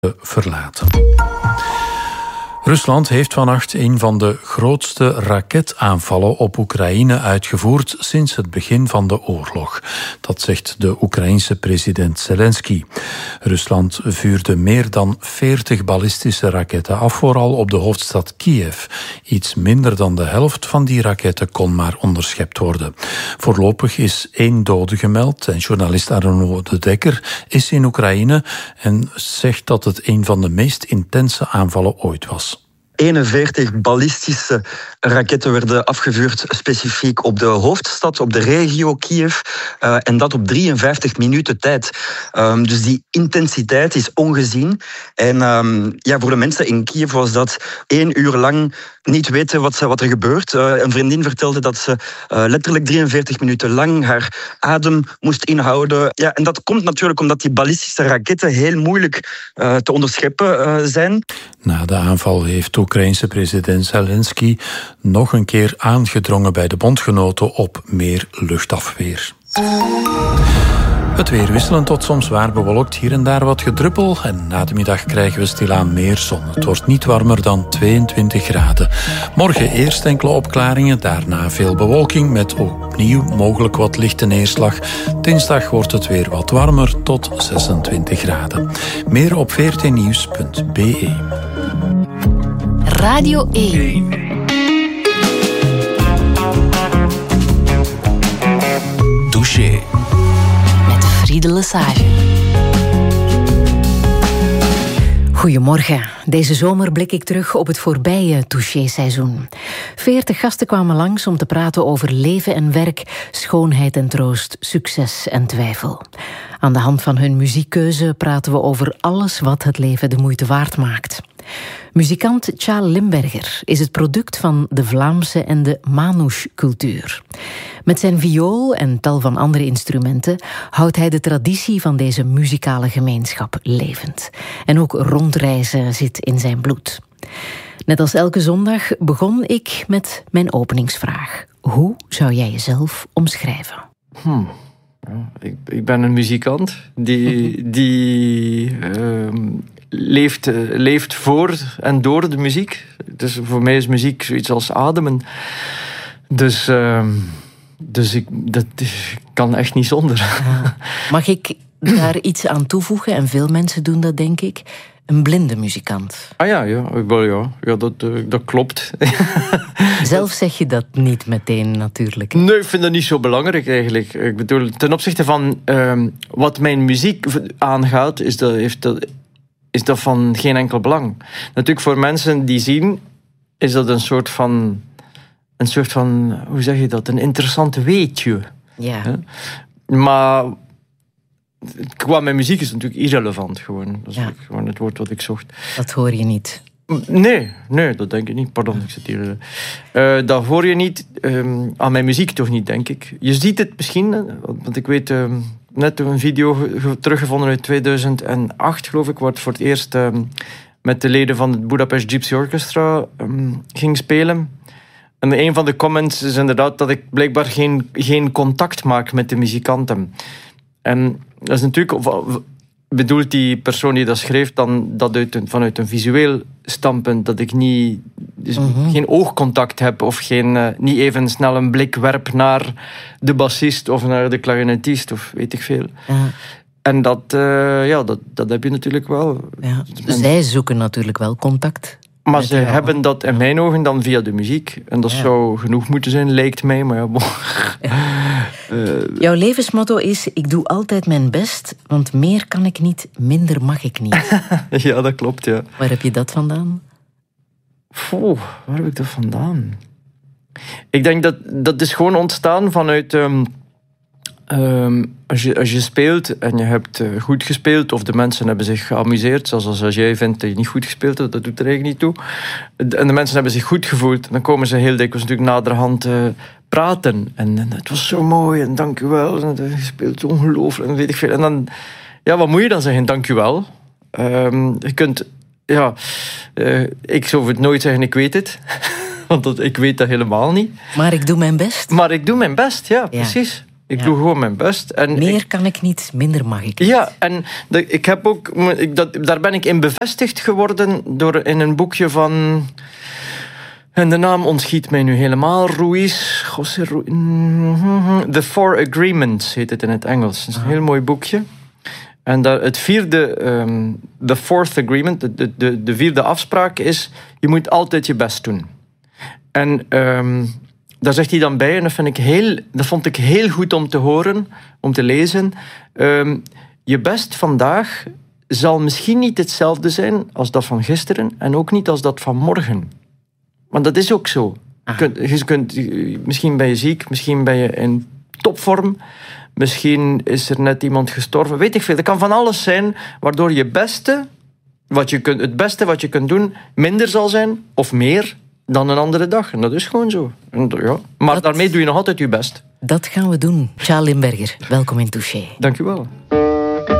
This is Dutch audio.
verlaten. Rusland heeft vannacht een van de grootste raketaanvallen op Oekraïne uitgevoerd sinds het begin van de oorlog. Dat zegt de Oekraïense president Zelensky. Rusland vuurde meer dan 40 ballistische raketten af, vooral op de hoofdstad Kiev. Iets minder dan de helft van die raketten kon maar onderschept worden. Voorlopig is 1 dode gemeld en journalist Arnaud de Dekker is in Oekraïne en zegt dat het een van de meest intense aanvallen ooit was. 41 ballistische raketten werden afgevuurd specifiek op de hoofdstad, op de regio Kiev. En dat op 53 minuten tijd. Dus die intensiteit is ongezien. En voor de mensen in Kiev was dat 1 uur lang niet weten wat er gebeurt. Een vriendin vertelde dat ze letterlijk 43 minuten lang haar adem moest inhouden. Ja, en dat komt natuurlijk omdat die ballistische raketten heel moeilijk te onderscheppen zijn. Na de aanval heeft de Oekraïense president Zelensky nog een keer aangedrongen bij de bondgenoten op meer luchtafweer. Het weer wisselend tot soms zwaar bewolkt, hier en daar wat gedruppel. En na de middag krijgen we stilaan meer zon. Het wordt niet warmer dan 22 graden. Morgen eerst enkele opklaringen, daarna veel bewolking met opnieuw mogelijk wat lichte neerslag. Dinsdag wordt het weer wat warmer tot 26 graden. Meer op vrtnieuws.be. Radio 1. Touché. Met Friede Lesage. Goedemorgen. Deze zomer blik ik terug op het voorbije Touché-seizoen. 40 gasten kwamen langs om te praten over leven en werk, schoonheid en troost, succes en twijfel. Aan de hand van hun muziekkeuze praten we over alles wat het leven de moeite waard maakt. Muzikant Tjaal Limberger is het product van de Vlaamse en de Manouche-cultuur. Met zijn viool en tal van andere instrumenten houdt hij de traditie van deze muzikale gemeenschap levend. En ook rondreizen zit in zijn bloed. Net als elke zondag begon ik met mijn openingsvraag. Hoe zou jij jezelf omschrijven? Ik ben een muzikant die leeft voor en door de muziek. Dus voor mij is muziek zoiets als ademen. Dus ik kan echt niet zonder. Ja. Mag ik daar iets aan toevoegen? En veel mensen doen dat, denk ik. Een blinde muzikant. Ja, dat klopt. Zelf zeg je dat niet meteen natuurlijk. Nee, ik vind dat niet zo belangrijk eigenlijk. Ik bedoel, ten opzichte van wat mijn muziek aangaat, is dat van geen enkel belang. Natuurlijk voor mensen die zien, is dat een soort van, hoe zeg je dat, een interessant weetje. Ja. Maar qua mijn muziek is het natuurlijk irrelevant gewoon. Dat is gewoon het woord wat ik zocht. Dat hoor je niet. Nee, dat denk ik niet. Pardon, ik zit hier. Dat hoor je niet. Aan mijn muziek toch niet, denk ik. Je ziet het misschien, want ik weet net een video teruggevonden uit 2008, geloof ik, waar het voor het eerst met de leden van het Budapest Gypsy Orchestra ging spelen. En een van de comments is inderdaad dat ik blijkbaar geen contact maak met de muzikanten. En dat is natuurlijk, bedoelt die persoon die dat schreef dan dat vanuit een visueel standpunt, dat ik niet, geen oogcontact heb of niet even snel een blik werp naar de bassist of naar de clarinetist of weet ik veel. Ja. En dat heb je natuurlijk wel. Ja. Zij zoeken natuurlijk wel contact. Maar ze hebben dat in mijn ogen dan via de muziek. En dat zou genoeg moeten zijn, lijkt mij. Maar Jouw levensmotto is: ik doe altijd mijn best, want meer kan ik niet, minder mag ik niet. Ja, dat klopt, ja. Waar heb je dat vandaan? Waar heb ik dat vandaan? Ik denk dat is gewoon ontstaan vanuit... Als je speelt en je hebt goed gespeeld, of de mensen hebben zich geamuseerd, zoals als jij vindt dat je niet goed gespeeld hebt, dat doet er eigenlijk niet toe. En de mensen hebben zich goed gevoeld, dan komen ze heel dikwijls natuurlijk naderhand praten. En het was zo mooi, en dank u wel, en je speelt ongelooflijk, en weet ik veel. En dan, wat moet je dan zeggen? Dank u wel. Je kunt, ik zou het nooit zeggen, ik weet het. Want ik weet dat helemaal niet. Maar ik doe mijn best. Maar ik doe mijn best, ja, precies. Ik doe gewoon mijn best. En meer kan ik niet, minder mag ik niet. Ja, en ik heb ook, daar ben ik in bevestigd geworden door in een boekje van... En de naam ontschiet mij nu helemaal. The Four Agreements heet het in het Engels. Het is een heel mooi boekje. En het vierde, the fourth agreement, de vierde afspraak is... Je moet altijd je best doen. En daar zegt hij dan bij, en dat vond ik heel goed om te horen, om te lezen. Je best vandaag zal misschien niet hetzelfde zijn als dat van gisteren en ook niet als dat van morgen. Want dat is ook zo. Misschien ben je ziek, misschien ben je in topvorm, misschien is er net iemand gestorven, weet ik veel. Dat kan van alles zijn, waardoor het beste wat je kunt doen minder zal zijn, of meer, dan een andere dag. En dat is gewoon zo. Ja. Maar daarmee doe je nog altijd je best. Dat gaan we doen. Charles Limberger, welkom in Touché. Dank u wel.